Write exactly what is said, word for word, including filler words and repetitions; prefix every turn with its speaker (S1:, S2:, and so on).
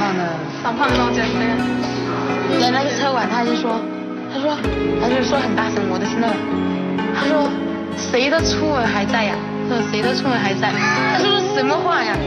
S1: 胖的，
S2: 长胖高减肥。
S1: 在那个车管，他就说，他说，他就说很大声，我都听到了。他说谁的初吻还在呀？他说谁的初吻还在？他说什么话呀？